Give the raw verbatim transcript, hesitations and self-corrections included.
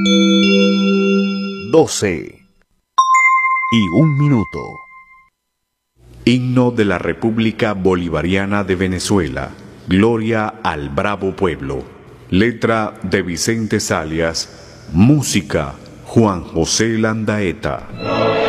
doce y un minuto. Himno de la República Bolivariana de Venezuela. Gloria al bravo pueblo. Letra de Vicente Zalias. Música Juan José Landaeta.